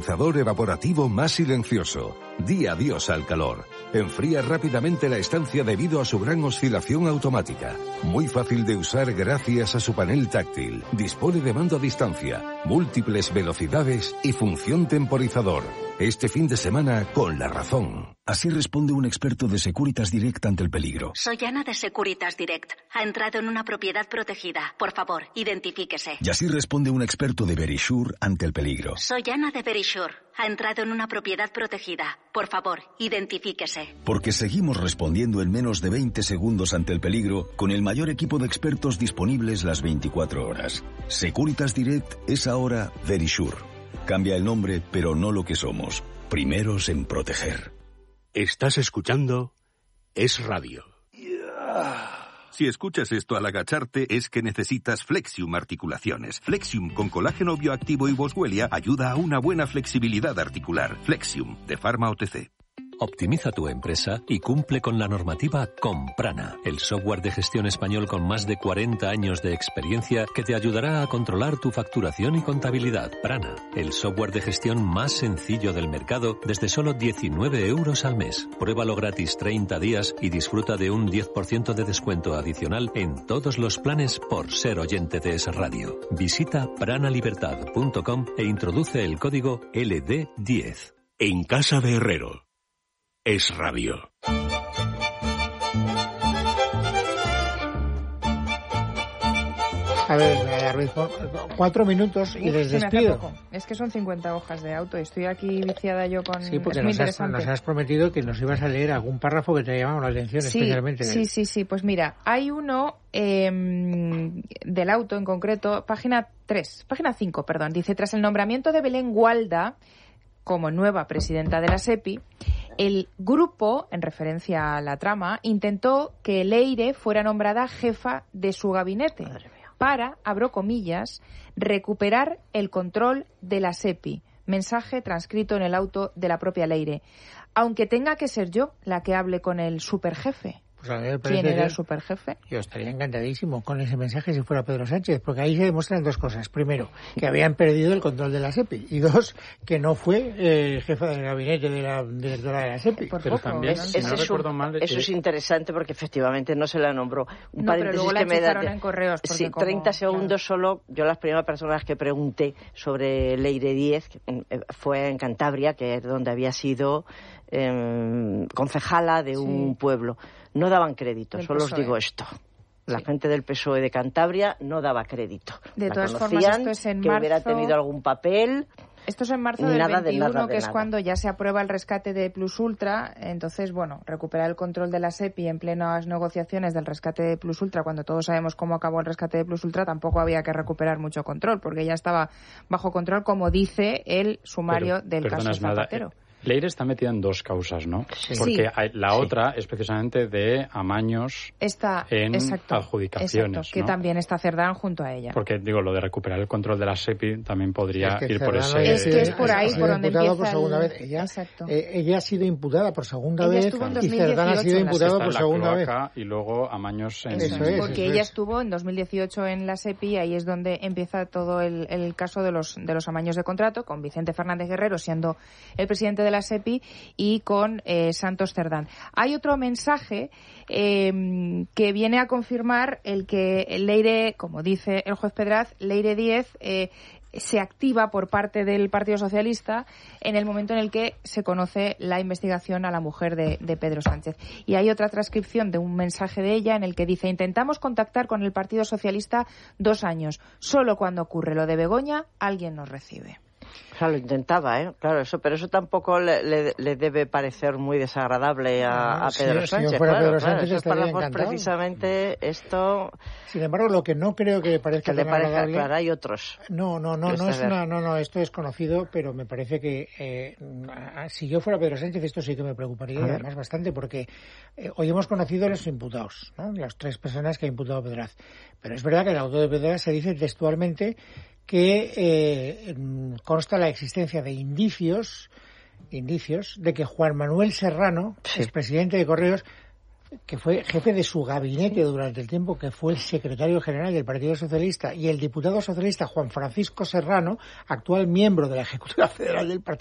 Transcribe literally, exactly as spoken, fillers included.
temporizador evaporativo más silencioso. Di adiós al calor. Enfría rápidamente la estancia debido a su gran oscilación automática. Muy fácil de usar gracias a su panel táctil. Dispone de mando a distancia, múltiples velocidades y función temporizador. Este fin de semana con La Razón. Así responde un experto de Securitas Direct ante el peligro. Soy Ana de Securitas Direct. Ha entrado en una propiedad protegida. Por favor, identifíquese. Y así responde un experto de Verisure ante el peligro. Soy Ana de Verisure. Ha entrado en una propiedad protegida. Por favor, identifíquese. Porque seguimos respondiendo en menos de veinte segundos ante el peligro con el mayor equipo de expertos disponibles las veinticuatro horas. Securitas Direct es ahora Verisure. Cambia el nombre, pero no lo que somos. Primeros en proteger. Estás escuchando Es Radio. Si escuchas esto al agacharte es que necesitas Flexium Articulaciones. Flexium con colágeno bioactivo y boswellia ayuda a una buena flexibilidad articular. Flexium, de Pharma O T C. Optimiza tu empresa y cumple con la normativa con Prana, el software de gestión español con más de cuarenta años de experiencia que te ayudará a controlar tu facturación y contabilidad. Prana, el software de gestión más sencillo del mercado desde solo diecinueve euros al mes. Pruébalo gratis treinta días y disfruta de un diez por ciento de descuento adicional en todos los planes por ser oyente de Es Radio. Visita pranalibertad punto com e introduce el código L D diez. En Casa de Herrero. Es Radio. A ver, Ruiz, cuatro minutos y les despido. Es que son cincuenta hojas de auto y estoy aquí viciada yo con... Sí, porque es muy nos, has, interesante. nos has prometido que nos ibas a leer algún párrafo que te ha llamado la atención Sí, especialmente. sí, sí, sí. Pues mira, hay uno eh, del auto en concreto, página tres, página cinco, perdón. Dice, tras el nombramiento de Belén Gualda como nueva presidenta de la SEPI, el grupo, en referencia a la trama, intentó que Leire fuera nombrada jefa de su gabinete para, abro comillas, recuperar el control de la SEPI. Mensaje transcrito en el auto de la propia Leire. Aunque tenga que ser yo la que hable con el superjefe. Pues a mí me ¿Quién era que el superjefe? Yo estaría encantadísimo con ese mensaje si fuera Pedro Sánchez, porque ahí se demuestran dos cosas. Primero, que habían perdido el control de la SEPI. Y dos, que no fue eh, jefa del gabinete de la directora de la SEPI. Por pero poco, también, si no recuerdo un, mal... Eso es interesante porque efectivamente no se la nombró. Un no, pero luego la echaron en correos. Sí, como, treinta segundos claro. solo. Yo las primeras personas que pregunté sobre Leire diez fue en Cantabria, que es donde había sido eh, concejala de un sí. pueblo. No daban crédito, del solo P S O E. os digo esto. La sí. gente del P S O E de Cantabria no daba crédito. De la todas conocían, formas, esto es en que marzo... hubiera tenido algún papel. Esto es en marzo del nada veintiuno, de nada de que es nada. cuando ya se aprueba el rescate de Plus Ultra. Entonces, bueno, recuperar el control de la SEPI en plenas negociaciones del rescate de Plus Ultra, cuando todos sabemos cómo acabó el rescate de Plus Ultra, tampoco había que recuperar mucho control, porque ya estaba bajo control, como dice el sumario Pero, del caso Zapatero. Nada, Leire está metida en dos causas, ¿no? Sí. Porque Sí. la sí. otra es precisamente de amaños está, en exacto, adjudicaciones, exacto, que ¿no? también está Cerdán junto a ella. Porque, digo, lo de recuperar el control de la SEPI también podría es que ir por Cerdán ese... Es que es por ahí, por donde empieza por segunda el... vez. Ella, exacto. Eh, ella ha sido imputada por segunda ella vez y Cerdán ha sido imputado por segunda vez. Y luego Amaños en... Eso es, porque ella estuvo en dos mil dieciocho en la SEPI y ahí es donde empieza todo el, el caso de los, de los amaños de contrato, con Vicente Fernández Guerrero siendo el presidente de la SEPI y con eh, Santos Cerdán. Hay otro mensaje eh, que viene a confirmar el que Leire, como dice el juez Pedraz, Leire diez eh, se activa por parte del Partido Socialista en el momento en el que se conoce la investigación a la mujer de, de Pedro Sánchez. Y hay otra transcripción de un mensaje de ella en el que dice: intentamos contactar con el Partido Socialista dos años. Solo cuando ocurre lo de Begoña, alguien nos recibe. O sea, lo intentaba, ¿eh? Claro, eso, pero eso tampoco le, le, le debe parecer muy desagradable a, a Pedro sí, Sánchez. Si fuera claro, Pedro claro, Sánchez eso es para estaría encantado. Precisamente esto... Sin embargo, lo que no creo que parezca que le tan parezca, agradable... claro, hay otros. No, no, no, no, es una, no, no, esto es conocido, pero me parece que eh, si yo fuera Pedro Sánchez esto sí que me preocuparía, y además bastante, porque eh, hoy hemos conocido a los imputados, ¿no? Las tres personas que ha imputado Pedraz. Pero es verdad que en el auto de Pedraz se dice textualmente que eh, consta la existencia de indicios, indicios de que Juan Manuel Serrano, sí. expresidente de Correos, que fue jefe de su gabinete durante el tiempo que fue el secretario general del Partido Socialista, y el diputado socialista Juan Francisco Serrano, actual miembro de la Ejecutiva Federal del Partido